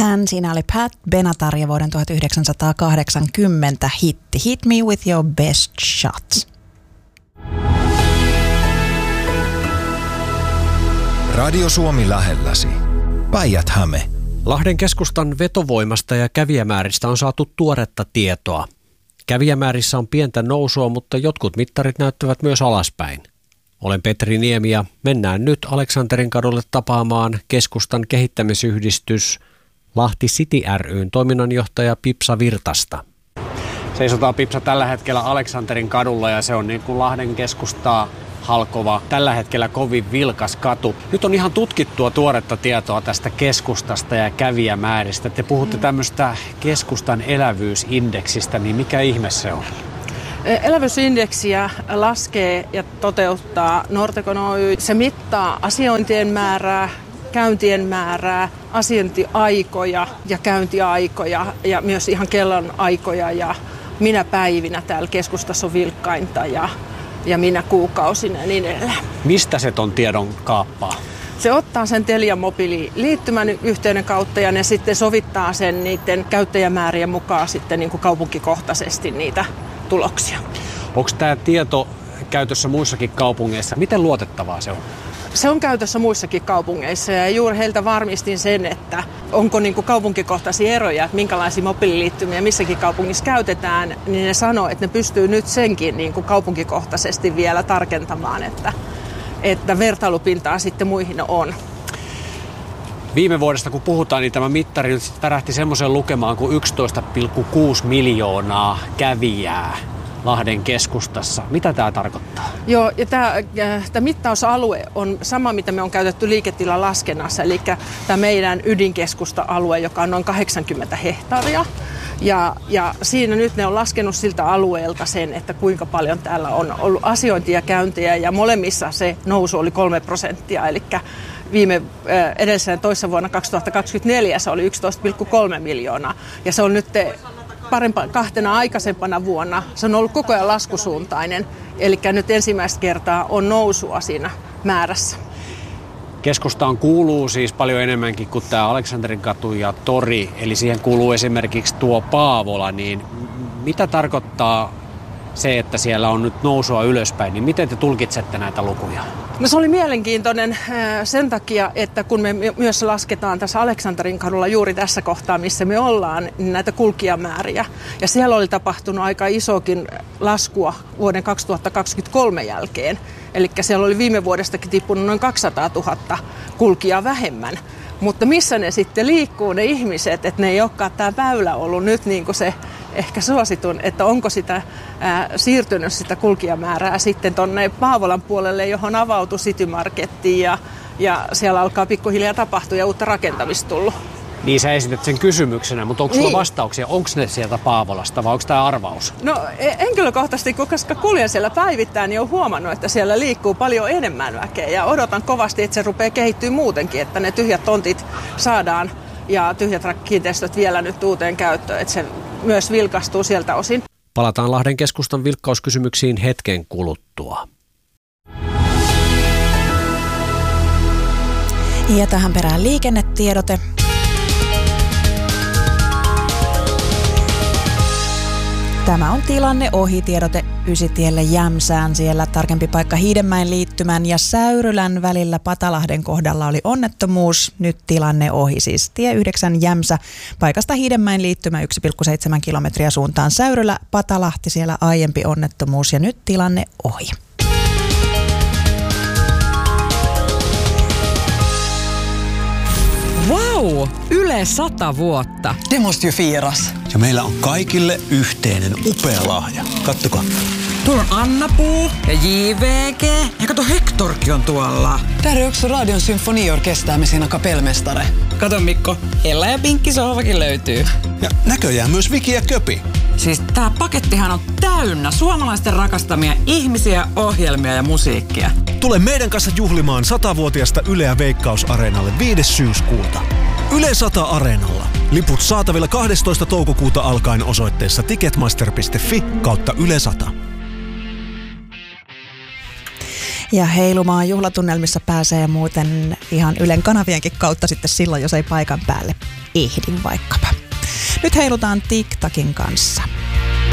Siinä oli Pat Benatar ja vuoden 1980 hitti Hit Me With Your Best Shot. Radio Suomi lähelläsi. Päijät-Häme. Lahden keskustan vetovoimasta ja kävijämääristä on saatu tuoretta tietoa. Kävijämäärissä on pientä nousua, mutta jotkut mittarit näyttävät myös alaspäin. Olen Petri Niemi ja mennään nyt Aleksanterin kadulle tapaamaan keskustan kehittämisyhdistys Lahti City ry:n toiminnanjohtaja Pipsa Virtasta. Seisotaan Pipsa tällä hetkellä Aleksanterin kadulla ja se on niin kuin Lahden keskustaa halkova, tällä hetkellä kovin vilkas katu. Nyt on ihan tutkittua tuoretta tietoa tästä keskustasta ja kävijämääristä. Te puhutte tämmöistä keskustan elävyysindeksistä, niin mikä ihme se on? Elävyysindeksiä laskee ja toteuttaa Nortecon Oy. Se mittaa asiointien määrää, käyntien määrää, asiointiaikoja ja käyntiaikoja ja myös ihan kellon aikoja ja minä päivinä täällä keskustassa on vilkkainta ja minä kuukausina ja niin edelleen. Mistä se ton tiedon kaappaa? Se ottaa sen Telia mobiililiittymän yhteyden kautta ja ne sitten sovittaa sen niiden käyttäjämäärien mukaan sitten niin kuin kaupunkikohtaisesti niitä tuloksia. Onko tämä tieto käytössä muissakin kaupungeissa? Miten luotettavaa se on? Se on käytössä muissakin kaupungeissa ja juuri heiltä varmistin sen, että onko niin kuin kaupunkikohtaisia eroja, että minkälaisia mobiililiittymiä missäkin kaupungissa käytetään, niin ne sanoo, että ne pystyy nyt senkin niin kuin kaupunkikohtaisesti vielä tarkentamaan, että vertailupintaa sitten muihin on. Viime vuodesta kun puhutaan, niin tämä mittari nyt tärähti semmoiseen lukemaan kuin 11,6 miljoonaa kävijää Lahden keskustassa. Mitä tämä tarkoittaa? Joo, ja tämä mittausalue on sama, mitä me on käytetty liiketilan laskennassa, eli tämä meidän ydinkeskusta-alue, joka on noin 80 hehtaaria. Ja siinä nyt ne on laskenut siltä alueelta sen, että kuinka paljon täällä on ollut asiointia ja käyntejä, ja molemmissa se nousu oli 3%, eli edellisellä toissa vuonna 2024 se oli 11,3 miljoonaa, ja se on nyt kahtena aikaisempana vuonna, se on ollut koko ajan laskusuuntainen, eli nyt ensimmäistä kertaa on nousua siinä määrässä. Keskustaan kuuluu siis paljon enemmänkin kuin tämä Aleksanterin katu ja tori, eli siihen kuuluu esimerkiksi tuo Paavola, niin mitä tarkoittaa se, että siellä on nyt nousua ylöspäin, niin miten te tulkitsette näitä lukuja? No se oli mielenkiintoinen sen takia, että kun me myös lasketaan tässä Aleksanterin kadulla juuri tässä kohtaa, missä me ollaan, niin näitä kulkijamääriä. Ja siellä oli tapahtunut aika isokin laskua vuoden 2023 jälkeen. Eli siellä oli viime vuodestakin tippunut noin 200 000 kulkijaa vähemmän. Mutta missä ne sitten liikkuu ne ihmiset, että ne ei olekaan tämä väylä ollut nyt niin kuin se ehkä suositun, että onko sitä siirtynyt sitä kulkijamäärää sitten tuonne Paavolan puolelle, johon avautui City Markettiin ja siellä alkaa pikkuhiljaa tapahtua ja uutta rakentamista tullut. Niin sä esität sen kysymyksenä, mutta onko sulla vastauksia? Onko ne sieltä Paavolasta vai onko tämä arvaus? No henkilökohtaisesti, koska kuljen siellä päivittäin, niin olen huomannut, että siellä liikkuu paljon enemmän väkeä. Ja odotan kovasti, että se rupeaa kehittyä muutenkin, että ne tyhjät tontit saadaan ja tyhjät kiinteistöt vielä nyt uuteen käyttöön, että se myös vilkastuu sieltä osin. Palataan Lahden keskustan vilkkauskysymyksiin hetken kuluttua. Ja tähän perään liikennetiedote. Tämä on tilanne ohitiedote Ysitielle Jämsään. Siellä tarkempi paikka Hiidenmäen liittymän ja Säyrylän välillä Patalahden kohdalla oli onnettomuus. Nyt tilanne ohi, siis tie 9 Jämsä. Paikasta Hiidenmäen liittymä 1,7 kilometriä suuntaan Säyrylä, Patalahti, siellä aiempi onnettomuus ja nyt tilanne ohi. Wow! Yle 100 vuotta. Det måste ju firas. Ja meillä on kaikille yhteinen upea lahja. Kattokaa. Tuolla on Anna-Puu ja JVG. Ja kato, Hektorkin on tuolla. Där är också Radion symfoniorkester med sina kapellmästare. Kato Mikko, Ella ja Pinkki sohvakin löytyy. Ja näköjään myös Viki ja Köpi. Siis tää pakettihan on täynnä suomalaisten rakastamia ihmisiä, ohjelmia ja musiikkia. Tule meidän kanssa juhlimaan 100-vuotiasta Yleä Veikkaus-areenalle 5. syyskuuta. Yle 100 Areenalla. Liput saatavilla 12. toukokuuta alkaen osoitteessa ticketmaster.fi/Yle 100. Ja heilumaan juhlatunnelmissa pääsee muuten ihan Ylen kanavienkin kautta sitten silloin, jos ei paikan päälle ehdin vaikkapa. Nyt heilutaan TikTokin kanssa.